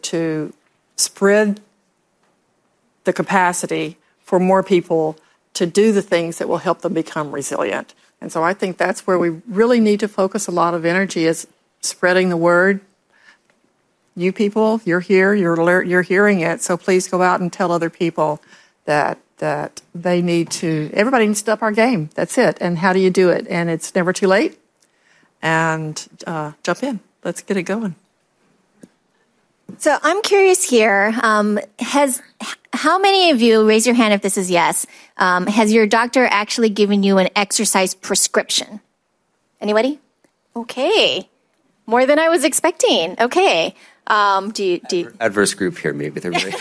to spread the capacity for more people to do the things that will help them become resilient. And so I think that's where we really need to focus a lot of energy, is spreading the word. You people, you're here, you're hearing it, so please go out and tell other people that they need to, everybody needs to up our game. That's it. And how do you do it? And it's never too late. And jump in. Let's get it going. So I'm curious here, how many of you, raise your hand if this is yes, has your doctor actually given you an exercise prescription? Anybody? Okay. More than I was expecting. Okay. Do you adverse group here, maybe they're really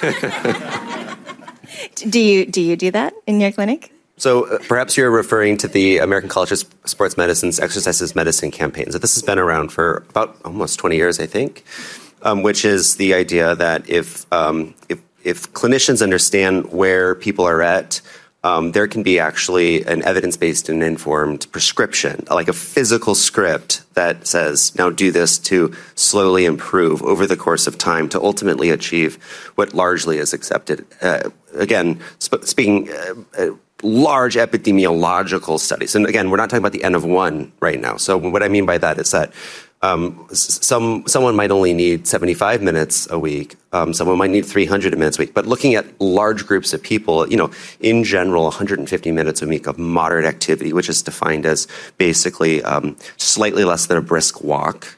do you do that in your clinic? So perhaps you're referring to the American College of Sports Medicine's Exercise Medicine campaign. So this has been around for about almost 20 years, I think, which is the idea that if clinicians understand where people are at, there can be actually an evidence-based and informed prescription, like a physical script that says, now do this to slowly improve over the course of time to ultimately achieve what largely is accepted. Again, speaking large epidemiological studies. And again, we're not talking about the N of 1 right now. So what I mean by that is that someone might only need 75 minutes a week. Someone might need 300 minutes a week. But looking at large groups of people, in general, 150 minutes a week of moderate activity, which is defined as basically slightly less than a brisk walk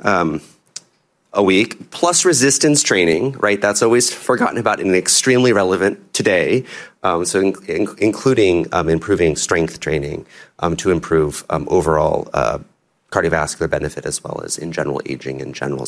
a week, plus resistance training, right? That's always forgotten about and extremely relevant today. So including improving strength training to improve overall cardiovascular benefit as well as in general aging in general.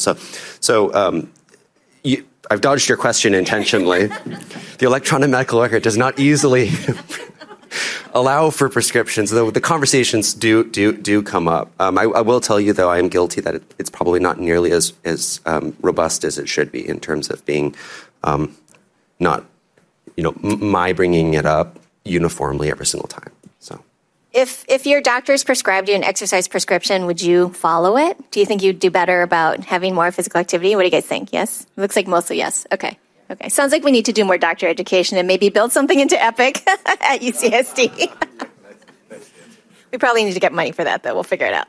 I've dodged your question intentionally. The electronic medical record does not easily allow for prescriptions, though the conversations do come up. I will tell you, though, I am guilty that it's probably not nearly as robust as it should be in terms of being not, my bringing it up uniformly every single time. So, if your doctor's prescribed you an exercise prescription, would you follow it? Do you think you'd do better about having more physical activity? What do you guys think? Yes? It looks like mostly yes. Okay. Sounds like we need to do more doctor education and maybe build something into EPIC at UCSD. We probably need to get money for that, though. We'll figure it out.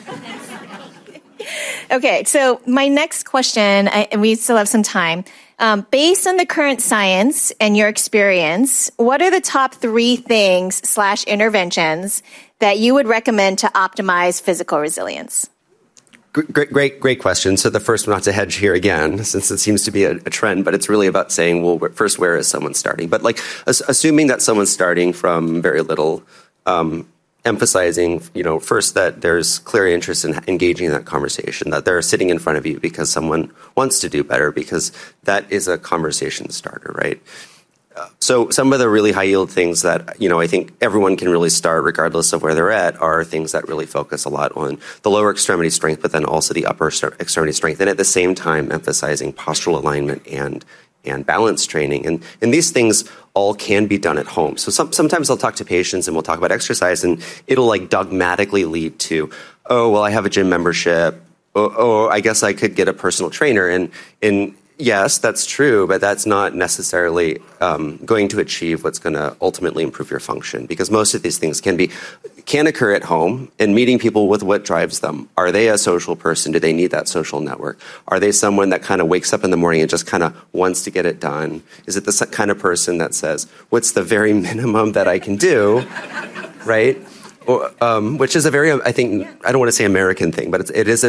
Okay, so my next question, and we still have some time. Based on the current science and your experience, what are the top 3 things / interventions that you would recommend to optimize physical resilience? Great question. So the first one, not to hedge here again, since it seems to be a trend, but it's really about saying, well, first, where is someone starting? But assuming that someone's starting from very little, emphasizing, first that there's clear interest in engaging in that conversation, that they're sitting in front of you because someone wants to do better, because that is a conversation starter, right? So some of the really high yield things that, I think everyone can really start regardless of where they're at are things that really focus a lot on the lower extremity strength, but then also the upper extremity strength. And at the same time, emphasizing postural alignment and balance training. And these things all can be done at home. So sometimes I'll talk to patients and we'll talk about exercise and it'll dogmatically lead to, oh, well, I have a gym membership. Oh, I guess I could get a personal trainer. And yes, that's true, but that's not necessarily going to achieve what's going to ultimately improve your function, because most of these things can occur at home, and meeting people with what drives them. Are they a social person? Do they need that social network? Are they someone that kind of wakes up in the morning and just kind of wants to get it done? Is it the kind of person that says, what's the very minimum that I can do, right? Or, which is a very, I think, I don't want to say American thing, but it is a,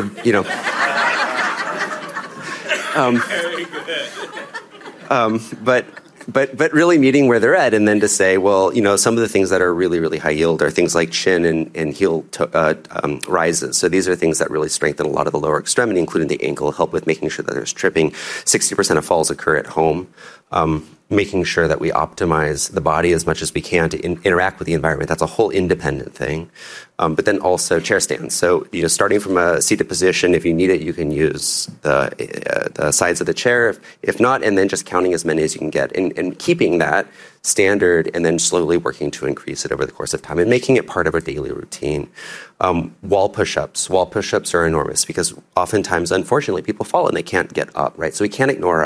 but really meeting where they're at, and then to say, well, some of the things that are really, really high yield are things like chin and heel rises. So these are things that really strengthen a lot of the lower extremity, including the ankle, help with making sure that there's tripping. 60% of falls occur at home. Making sure that we optimize the body as much as we can to interact with the environment. That's a whole independent thing. But then also chair stands. So, starting from a seated position, if you need it, you can use the sides of the chair. If not, and then just counting as many as you can get and keeping that standard and then slowly working to increase it over the course of time and making it part of a daily routine. Wall push-ups. Wall push-ups are enormous because oftentimes, unfortunately, people fall and they can't get up, right? So we can't ignore